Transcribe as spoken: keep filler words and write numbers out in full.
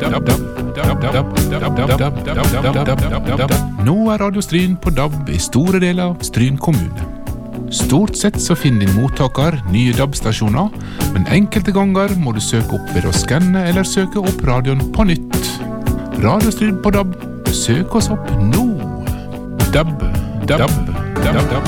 Nå er Radio Stryn på D A B i store deler av Stryn kommune. Stort sett så finner din mottaker nye D A B-stasjoner, men enkelte ganger må du søke opp ved å skanne eller søke opp radioen på nytt. Radio Stryn på D A B, søk oss opp nå. D A B, D A B, D A B, D A B.